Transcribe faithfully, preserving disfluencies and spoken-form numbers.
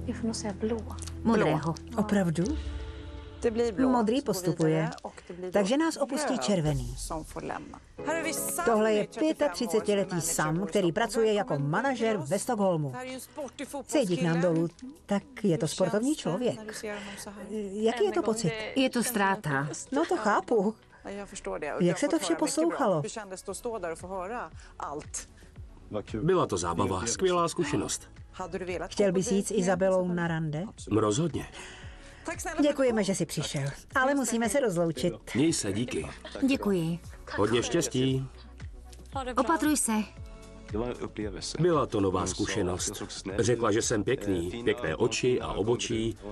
Modrého. Opravdu? Modrý postupuje, takže nás opustí červený. Tohle je třicetiletý Sam, který pracuje jako manažer ve Stockholmu. Sejdí k nám dolů, tak je to sportovní člověk. Jaký je to pocit? Je to ztráta. No to chápu. Jak se to vše poslouchalo? Byla to zábava, skvělá zkušenost. Chtěl bys jít s Izabelou na rande? Rozhodně. Děkujeme, že jsi přišel, ale musíme se rozloučit. Měj se, díky. Děkuji. Hodně štěstí. Opatruj se. Byla to nová zkušenost. Řekla, že jsem pěkný, pěkné oči a obočí.